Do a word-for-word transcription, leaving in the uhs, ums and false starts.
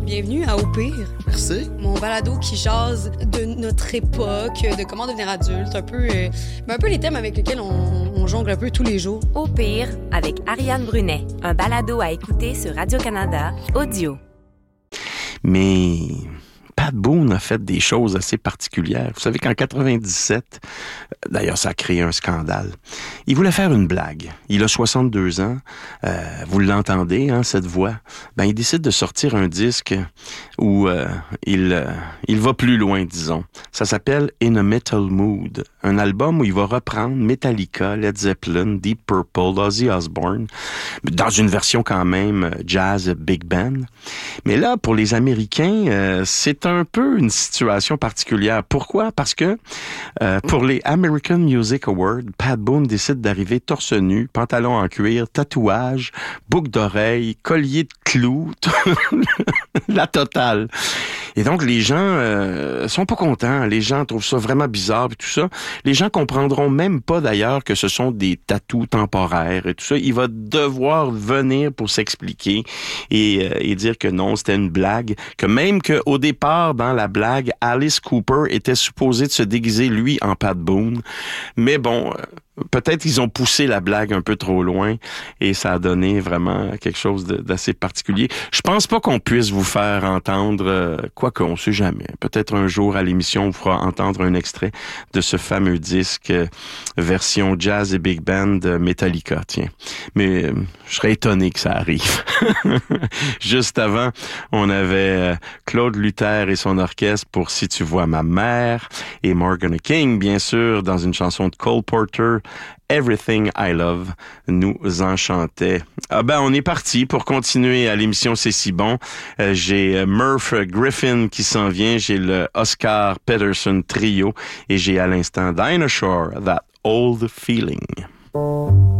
Bienvenue à Au pire. Merci. Mon balado qui jase de notre époque, de comment devenir adulte, un peu, euh, un peu les thèmes avec lesquels on, on jongle un peu tous les jours. Au pire, avec Ariane Brunet, un balado à écouter sur Radio-Canada, audio. Mais Pat Boone a fait des choses assez particulières. Vous savez qu'en quatre-vingt-dix-sept, d'ailleurs ça a créé un scandale, il voulait faire une blague. Il a soixante-deux ans, euh, vous l'entendez, hein, cette voix. Ben, il décide de sortir un disque où euh, il, euh, il va plus loin, disons. Ça s'appelle In a Metal Mood, un album où il va reprendre Metallica, Led Zeppelin, Deep Purple, Ozzy Osbourne, dans une version quand même jazz big band. Mais là, pour les Américains, euh, c'est un peu une situation particulière. Pourquoi? Parce que euh, pour les American Music Awards, Pat Boone décide d'arriver torse nu, pantalon en cuir, tatouage, boucle d'oreille, collier de clous, la totale. Et donc, les gens euh, sont pas contents. Les gens trouvent ça vraiment bizarre et tout ça. Les gens comprendront même pas, d'ailleurs, que ce sont des tatous temporaires et tout ça. Il va devoir venir pour s'expliquer et, euh, et dire que non, c'était une blague. Que même qu'au départ, dans la blague, Alice Cooper était supposé de se déguiser, lui, en Pat Boone. Mais bon... Euh, peut-être qu'ils ont poussé la blague un peu trop loin et ça a donné vraiment quelque chose de, d'assez particulier. Je pense pas qu'on puisse vous faire entendre, euh, quoi qu'on sait jamais. Peut-être un jour à l'émission, on vous fera entendre un extrait de ce fameux disque euh, version jazz et big band de Metallica, tiens. Mais euh, je serais étonné que ça arrive. Juste avant, on avait euh, Claude Luther et son orchestre pour Si tu vois ma mère et Morgan King, bien sûr, dans une chanson de Cole Porter, Everything I Love nous enchantait. Ah ben, on est parti pour continuer à l'émission C'est si bon. Euh, j'ai Murph Griffin qui s'en vient, j'ai le Oscar Peterson Trio et j'ai à l'instant Dinah Shore, That Old Feeling.